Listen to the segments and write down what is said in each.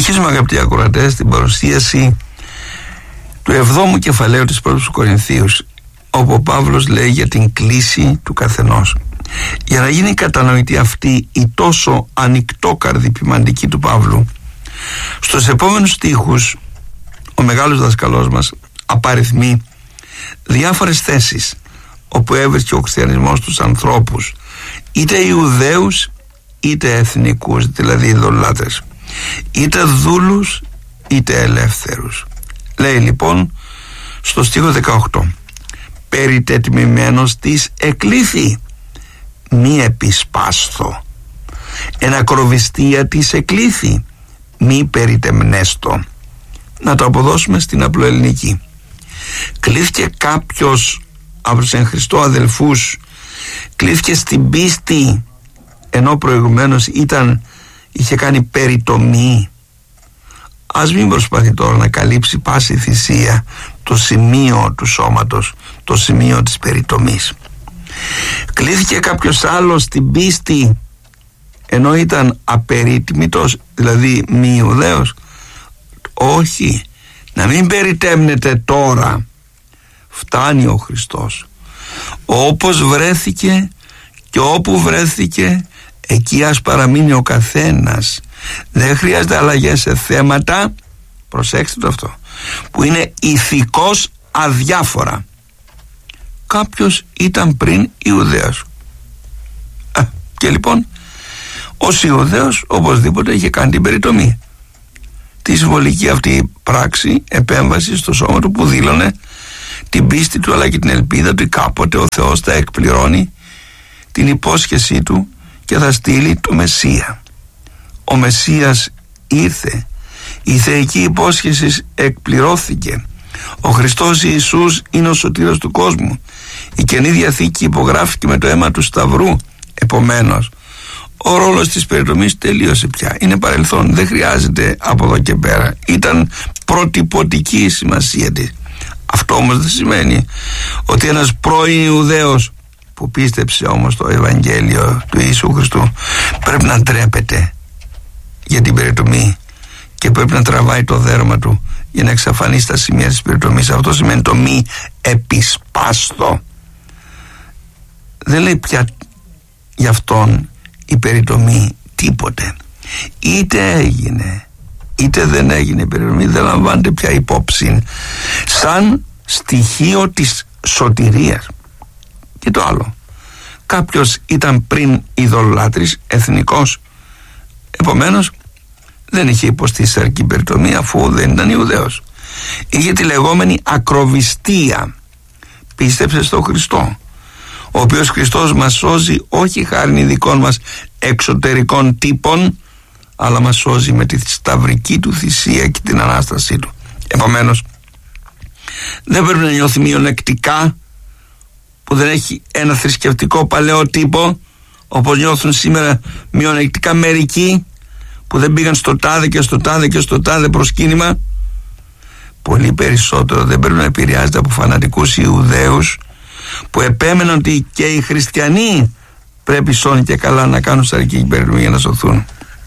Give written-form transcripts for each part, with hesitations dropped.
Συνεχίζουμε, αγαπητοί ακροατές, την παρουσίαση του 7ου κεφαλαίου της πρώτης του Κορινθίους, όπου ο Παύλος λέει για την κλίση του καθενός. Για να γίνει κατανοητή αυτή η τόσο ανοιχτόκαρδη ποιμαντική του Παύλου, στους επόμενους στίχους ο μεγάλος δασκαλός μας απαριθμεί διάφορες θέσεις όπου έβρισκε ο χριστιανισμός τους ανθρώπους, είτε Ιουδαίους είτε εθνικούς, δηλαδή ειδωλάτρες, είτε δούλους είτε ελεύθερους. Λέει λοιπόν στο στίχο 18: περιτετμημένος της εκλήθη, μη επισπάσθω, εν ακροβιστία της εκλήθη, μη περιτεμνέστο. Να το αποδώσουμε στην απλοελληνική. Κλήθηκε κάποιος από τους εν Χριστώ αδελφούς, κλήθηκε στην πίστη, ενώ προηγουμένως είχε κάνει περιτομή. Ας μην προσπαθεί τώρα να καλύψει πάση θυσία το σημείο του σώματος, το σημείο της περιτομής. Κλήθηκε κάποιος άλλος στην πίστη, ενώ ήταν απερίτμητος, δηλαδή μη Ιουδαίος. Όχι, να μην περιτέμνετε τώρα. Φτάνει ο Χριστός. Όπως βρέθηκε και όπου βρέθηκε, εκεί ας παραμείνει ο καθένας. Δεν χρειάζεται αλλαγές σε θέματα, προσέξτε το αυτό, που είναι ηθικώς αδιάφορα. Κάποιος ήταν πριν Ιουδαίος, και λοιπόν ως Ιουδαίος οπωσδήποτε είχε κάνει την περιτομή, τη συμβολική αυτή πράξη, επέμβαση στο σώμα του, που δήλωνε την πίστη του αλλά και την ελπίδα του ότι κάποτε ο Θεός θα εκπληρώνει την υπόσχεσή του και θα στείλει το Μεσσία. Ο Μεσσίας ήρθε, η θεϊκή υπόσχεση εκπληρώθηκε. Ο Χριστός Ιησούς είναι ο σωτήρας του κόσμου. Η Καινή Διαθήκη υπογράφηκε με το αίμα του Σταυρού. Επομένως, ο ρόλος της περιτομής τελείωσε πια. Είναι παρελθόν, δεν χρειάζεται από εδώ και πέρα. Ήταν προτυπωτική η σημασία της. Αυτό όμως δεν σημαίνει ότι ένας πρώην Ιουδαίος που πίστεψε όμως το Ευαγγέλιο του Ιησού Χριστού πρέπει να ντρέπεται για την περιτομή και πρέπει να τραβάει το δέρμα του για να εξαφανίσει τα σημεία της περιτομής. Αυτό σημαίνει το μη επισπάσθω. Δεν λέει πια για αυτόν η περιτομή τίποτε. Είτε έγινε είτε δεν έγινε η περιτομή, δεν λαμβάνεται πια υπόψη σαν στοιχείο της σωτηρίας. Και το άλλο, κάποιος ήταν πριν ειδωλολάτρης, εθνικός, επομένως δεν είχε υποστεί σαρκή περιτομή αφού δεν ήταν Ιουδαίος. Είχε τη λεγόμενη ακροβιστία. Πίστεψε στον Χριστό, ο οποίος Χριστός μας σώζει όχι χάριν ειδικών μας εξωτερικών τύπων, αλλά μας σώζει με τη σταυρική του θυσία και την Ανάστασή του. Επομένως δεν πρέπει να νιώθει μειονεκτικά που δεν έχει ένα θρησκευτικό παλαιό τύπο, όπως νιώθουν σήμερα μειονεκτικά μερικοί που δεν πήγαν στο τάδε και στο τάδε και στο τάδε προσκύνημα. Πολύ περισσότερο δεν πρέπει να επηρεάζεται από φανατικούς Ιουδαίους που επέμεναν ότι και οι χριστιανοί πρέπει σώνει και καλά να κάνουν σαρκική περιτομή για να σωθούν.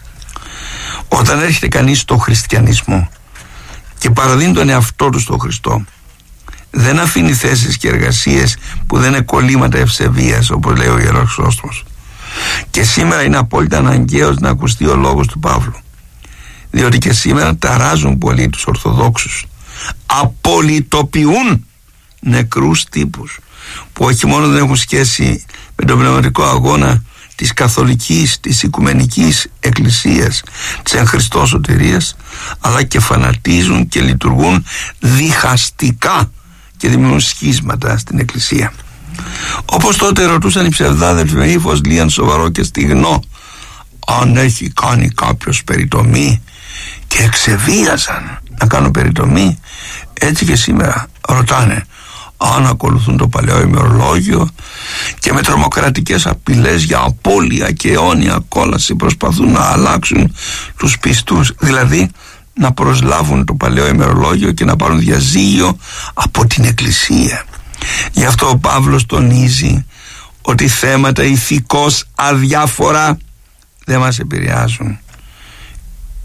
Όταν έρχεται κανείς στο χριστιανισμό και παραδίνει τον εαυτό του στον Χριστό, δεν αφήνει θέσεις και εργασίες που δεν είναι κολλήματα ευσεβίας, όπως λέει ο Ιερός Χρυσόστομος. Και σήμερα είναι απόλυτα αναγκαίος να ακουστεί ο λόγος του Παύλου, διότι και σήμερα ταράζουν πολύ τους Ορθοδόξους, απολυτοποιούν νεκρούς τύπους που όχι μόνο δεν έχουν σχέση με τον πνευματικό αγώνα της καθολικής, της οικουμενικής εκκλησίας, της εν Χριστώ σωτηρίας, αλλά και φανατίζουν και λειτουργούν διχαστικά και δημιουργούν σχίσματα στην εκκλησία. Όπως τότε ρωτούσαν οι ψευδάδελφοι με ύφος λίαν σοβαρό και στιγνό αν έχει κάνει κάποιος περιτομή, και εξεβίαζαν να κάνουν περιτομή. Έτσι και σήμερα ρωτάνε αν ακολουθούν το παλαιό ημερολόγιο και με τρομοκρατικές απειλές για απώλεια και αιώνια κόλαση προσπαθούν να αλλάξουν τους πιστούς, δηλαδή να προσλάβουν το παλαιό ημερολόγιο και να πάρουν διαζύγιο από την Εκκλησία. Γι' αυτό ο Παύλος τονίζει ότι θέματα ηθικώς αδιάφορα δεν μας επηρεάζουν.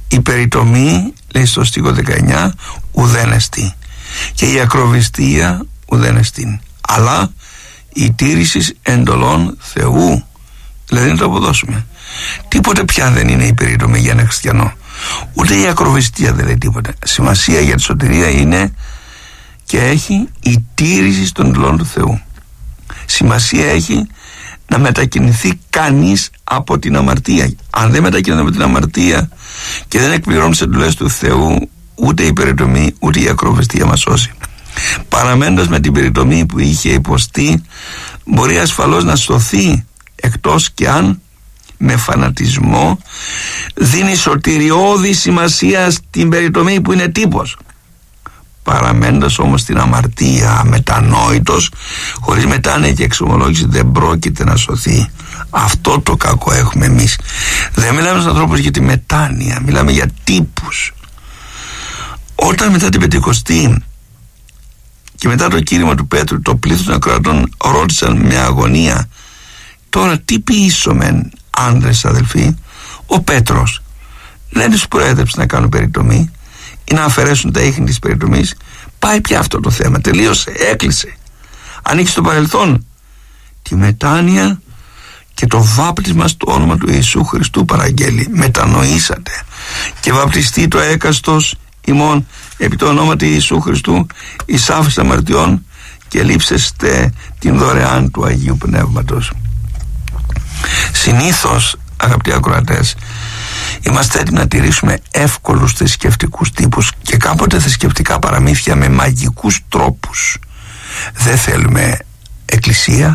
Η περιτομή, λέει στο στίχο 19, ουδέν εστί, και η ακροβιστία ουδέν εστίν, αλλά η τήρηση εντολών Θεού. Δηλαδή να το αποδώσουμε. Τίποτε πια δεν είναι η περιτομή για ένα χριστιανό. Ούτε η ακροβιστία δεν λέει τίποτα. Σημασία για τη σωτηρία είναι και έχει η τήρηση των εντολών του Θεού. Σημασία έχει να μετακινηθεί κανείς από την αμαρτία. Αν δεν μετακινείται από την αμαρτία και δεν εκπληρώνει τις εντολές του Θεού, ούτε η περιτομή ούτε η ακροβιστία μας σώσει. Παραμένοντας με την περιτομή που είχε υποστεί, μπορεί ασφαλώς να σωθεί, εκτός και αν με φανατισμό δίνει σωτηριώδη σημασία στην περιτομή που είναι τύπος. Παραμένοντας όμως στην αμαρτία, αμετανόητος, χωρίς μετάνοια και εξομολόγηση, δεν πρόκειται να σωθεί. Αυτό το κακό έχουμε εμείς. Δεν μιλάμε στους ανθρώπους για τη μετάνοια, μιλάμε για τύπους. Όταν μετά την Πεντηκοστή και μετά το κήρυγμα του Πέτρου, το πλήθος των ακροατών ρώτησαν με αγωνία, τώρα τι ποιήσομεν άνδρες αδελφοί? Ο Πέτρος δεν τους προέδρεψε να κάνουν περιτομή ή να αφαιρέσουν τα ίχνη της περιτομής. Πάει πια αυτό το θέμα, τελείωσε, έκλεισε. Ανοίξει το παρελθόν. Τη μετάνοια και το βάπτισμα στο όνομα του Ιησού Χριστού παραγγέλει. Μετανοήσατε και βαπτιστεί το έκαστος ημών επί το ονόμα του Ιησού Χριστού εις άφεση αμαρτιών και λείψεστε την δωρεάν του Αγίου Πνεύματος. Συνήθως, αγαπητοί ακροατές, είμαστε έτοιμοι να τηρήσουμε εύκολους θρησκευτικούς τύπους και κάποτε θρησκευτικά παραμύθια με μαγικούς τρόπους. Δεν θέλουμε εκκλησία,